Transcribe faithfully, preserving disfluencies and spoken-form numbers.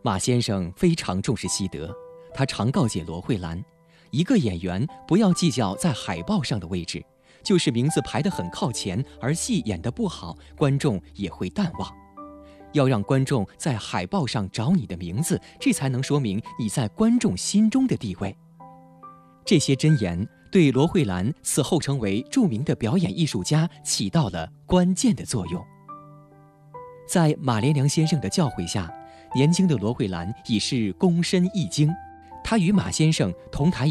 马先生非常重视西德，他常告诫罗慧兰，一个演员不要计较在海报上的位置，就是名字排得很靠前，而戏演得不好，观众也会淡忘。要让观众在海报上找你的名字，这才能说明你在观众心中的地位。这些箴言对罗慧兰此后成为著名的表演艺术家起到了关键的作用。在马连良先生的教诲下，年轻的罗慧兰已是躬身一经，她与马先生同台